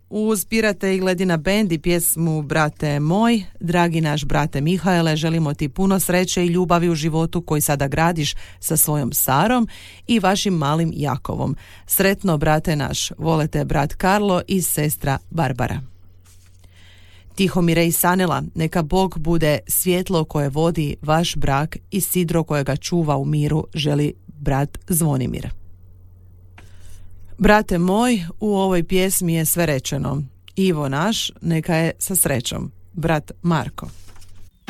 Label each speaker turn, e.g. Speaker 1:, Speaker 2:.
Speaker 1: Uz Pirate i Ledina bend i pjesmu Brate moj, dragi naš brate Mihaele, želimo ti puno sreće i ljubavi u životu koji sada gradiš sa svojom Sarom i vašim malim Jakovom. Sretno, brate naš, vole te brat Karlo i sestra Barbara. Tihomire i Sanela, neka Bog bude svjetlo koje vodi vaš brak i sidro kojega čuva u miru, želi brat Zvonimir. Brate moj, u ovoj pjesmi je sve rečeno. Ivo naš, neka je sa srećom. Brat Marko.